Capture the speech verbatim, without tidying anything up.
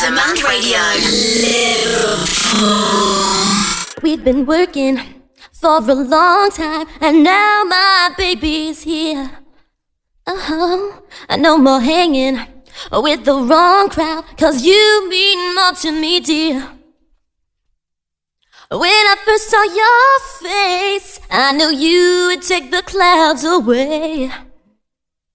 Demand Radio. We've been working for a long time, and now my baby's here. Uh-huh. No more hanging with the wrong crowd, 'cause you mean more to me, dear. When I first saw your face, I knew you would take the clouds away.